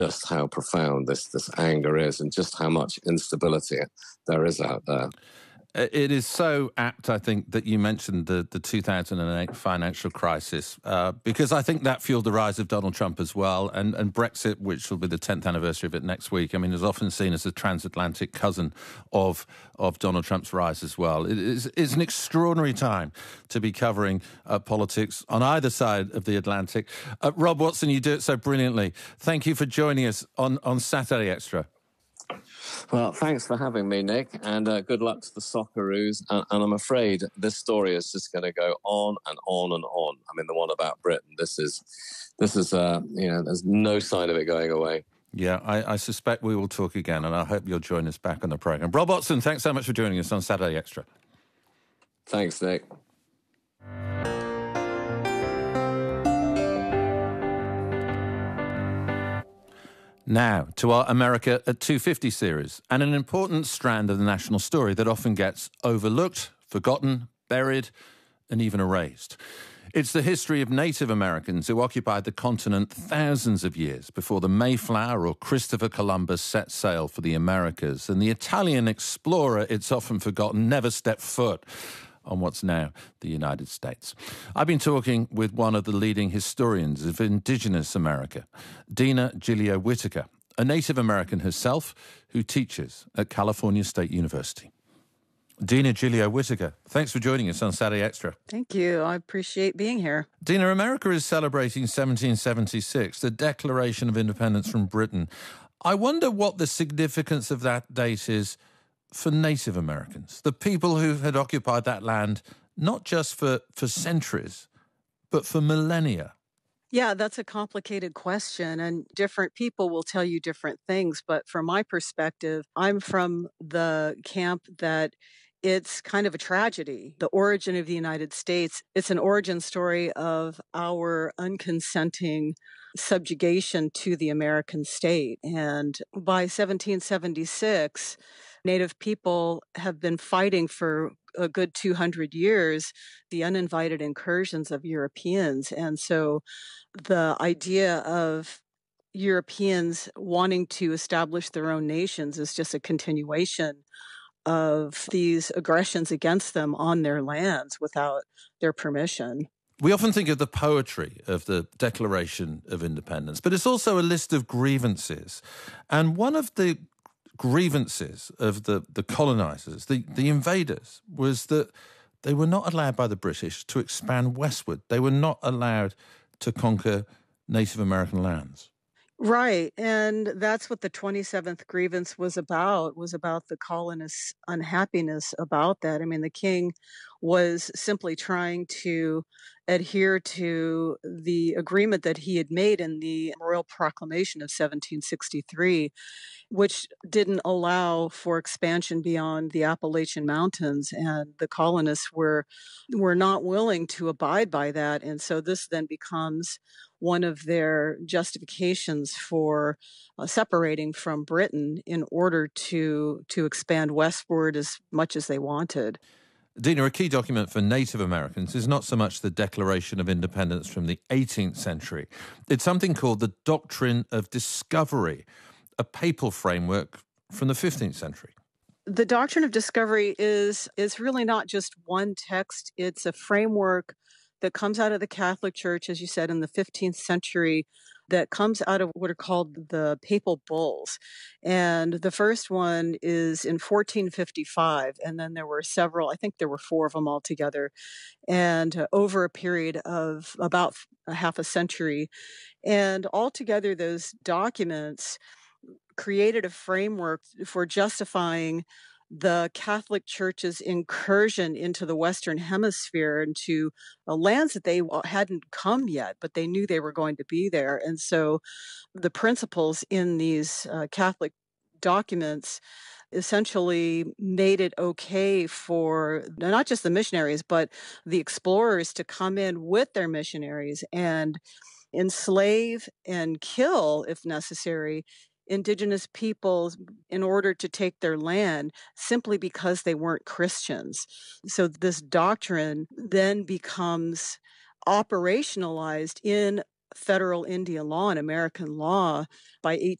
just how profound this anger is and just how much instability there is out there. It is so apt, I think, that you mentioned the 2008 financial crisis, because I think that fueled the rise of Donald Trump as well, and Brexit, which will be the 10th anniversary of it next week, I mean, is often seen as a transatlantic cousin of Donald Trump's rise as well. It's an extraordinary time to be covering politics on either side of the Atlantic. Rob Watson, you do it so brilliantly. Thank you for joining us on Saturday Extra. Well, thanks for having me, Nick, and good luck to the Socceroos. And I'm afraid this story is just going to go on and on and on. I mean, the one about Britain, this is there's no sign of it going away. Yeah, I suspect we will talk again, and I hope you'll join us back on the programme. Rob Watson, thanks so much for joining us on Saturday Extra. Thanks, Nick. Now, to our America at 250 series, and an important strand of the national story that often gets overlooked, forgotten, buried, and even erased. It's the history of Native Americans who occupied the continent thousands of years before the Mayflower or Christopher Columbus set sail for the Americas, and the Italian explorer, it's often forgotten, never stepped foot on what's now the United States. I've been talking with one of the leading historians of Indigenous America, Dina Gilio-Whitaker, a Native American herself who teaches at California State University. Dina Gilio-Whitaker, thanks for joining us on Saturday Extra. Thank you. I appreciate being here. Dina, America is celebrating 1776, the Declaration of Independence from Britain. I wonder what the significance of that date is for Native Americans, the people who had occupied that land, not just for centuries, but for millennia. Yeah, that's a complicated question, and different people will tell you different things. But from my perspective, I'm from the camp that it's kind of a tragedy. The origin of the United States, it's an origin story of our unconsenting subjugation to the American state. And by 1776, Native people have been fighting for a good 200 years the uninvited incursions of Europeans. And so the idea of Europeans wanting to establish their own nations is just a continuation of these aggressions against them on their lands without their permission. We often think of the poetry of the Declaration of Independence, but it's also a list of grievances. And one of the grievances of the colonizers, the invaders, was that they were not allowed by the British to expand westward. They were not allowed to conquer Native American lands. Right. And that's what the 27th grievance was about the colonists' unhappiness about that. I mean, the king was simply trying to adhere to the agreement that he had made in the Royal Proclamation of 1763, which didn't allow for expansion beyond the Appalachian Mountains. And the colonists were not willing to abide by that. And so this then becomes one of their justifications for separating from Britain in order to expand westward as much as they wanted. Dina, a key document for Native Americans is not so much the Declaration of Independence from the 18th century. It's something called the Doctrine of Discovery, a papal framework from the 15th century. The Doctrine of Discovery is really not just one text. It's a framework that comes out of the Catholic Church, as you said, in the 15th century, that comes out of what are called the papal bulls. And the first one is in 1455, and then there were several, I think there were 4 of them altogether, and over a period of about a half a century. And altogether, those documents created a framework for justifying the Catholic Church's incursion into the Western Hemisphere and to lands that they hadn't come yet, but they knew they were going to be there. And so the principles in these Catholic documents essentially made it okay for not just the missionaries, but the explorers to come in with their missionaries and enslave and kill, if necessary, indigenous peoples in order to take their land simply because they weren't Christians. So this doctrine then becomes operationalized in federal Indian law and American law by